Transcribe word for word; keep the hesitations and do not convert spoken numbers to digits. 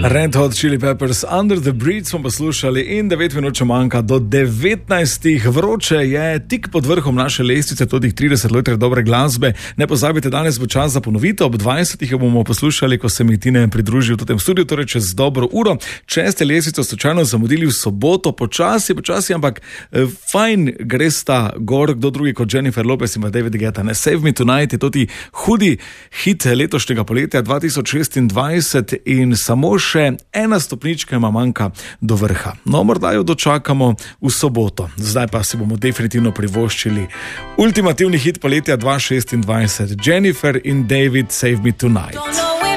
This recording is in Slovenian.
Red Hot Chili Peppers, Under the Bridge smo poslušali in devet minut še manjka do devetnajstih. Vroče je tik pod vrhom naše lestvice, tudi trideset let dobre glasbe. Ne pozabite, danes bo čas za ponovitev, ob dvajsetih jo bomo poslušali, ko se mi Tine pridruži v tem studiu, torej čez dobro uro. Če ste lestvico slučajno zamudili v soboto, počasi, počasi, ampak eh, fajn gre sta gor, kdo drugi kot Jennifer Lopez in David Guetta. Ne, Save Me Tonight je tudi hudi hit letošnjega poletja dva tisoč šestindvajset in samo še ena stopnička ima manjka do vrha. No, morda jo dočakamo v soboto. Zdaj pa si bomo definitivno privoščili ultimativni hit poletja dva tisoč šestindvajset. Jennifer in David, Save Me Tonight.